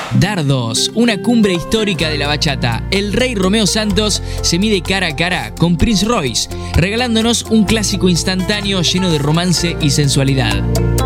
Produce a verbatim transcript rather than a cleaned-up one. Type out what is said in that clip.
Dardos, una cumbre histórica de la bachata. El rey Romeo Santos se mide cara a cara con Prince Royce, regalándonos un clásico instantáneo lleno de romance y sensualidad.